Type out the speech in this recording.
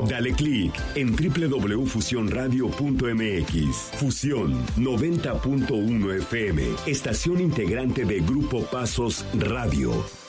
Dale clic en www.fusionradio.mx. Fusión 90.1 FM, estación integrante de Grupo Pasos Radio.